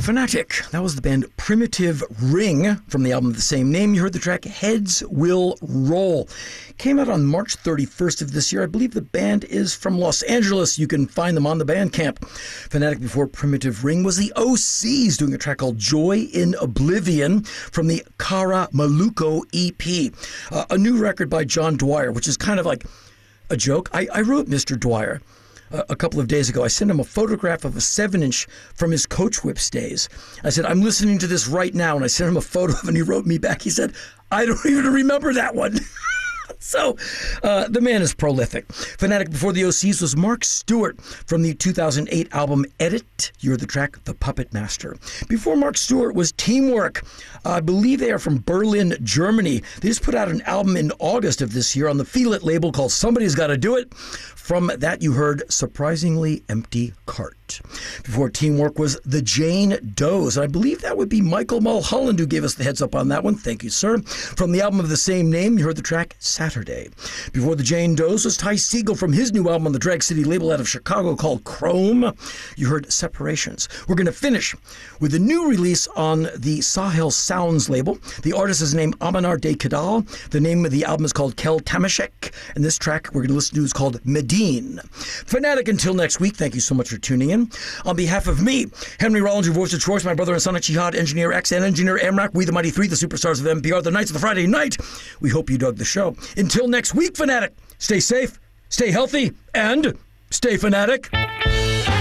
Fanatic. That was the band Primitive Ring from the album of the same name. You heard the track Heads Will Roll. Came out on March 31st of this year. I believe the band is from Los Angeles. You can find them on the Bandcamp. Fanatic before Primitive Ring was the OCs doing a track called Joy in Oblivion from the Kara Maluko EP. A new record by John Dwyer, which is kind of like a joke. I wrote Mr. Dwyer a couple of days ago. I sent him a photograph of a 7-inch from his Coach Whips days. I said, I'm listening to this right now. And I sent him a photo of it, and he wrote me back. He said, I don't even remember that one. So, the man is prolific. Fanatic before the OCs was Mark Stewart from the 2008 album Edit. You heard the track The Puppet Master. Before Mark Stewart was Teamwork. I believe they are from Berlin, Germany. They just put out an album in August of this year on the Feel It label called Somebody's Gotta Do It. From that, you heard Surprisingly Empty Cart. Before Teamwork was the Jane Does. And I believe that would be Michael Mulholland who gave us the heads up on that one. Thank you, sir. From the album of the same name, you heard the track Saturday. Before the Jane Does was Ty Segall from his new album on the Drag City label out of Chicago called Chrome. You heard Separations. We're going to finish with a new release on the Sahel Sounds label. The artist is named Amanar De Kadal. The name of the album is called Kel Tamashek. And this track we're going to listen to is called Medine. Fanatic, until next week, thank you so much for tuning in. On behalf of me, Henry Rollins, your voice of choice, my brother and Sonic Jihad, Engineer X, and Engineer Amrak, we the Mighty Three, the superstars of NPR, the Knights of the Friday Night. We hope you dug the show. Until next week, Fanatic, stay safe, stay healthy, and stay fanatic.